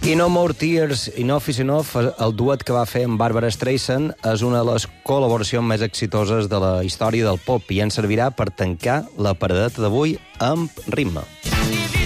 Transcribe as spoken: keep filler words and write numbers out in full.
I No More Tears, Enough is Enough, el duet que va fer amb Barbara Streisand, és una de les col·laboracions més exitoses de la història del pop i ens servirà per tancar la paradeta d'avui amb ritme.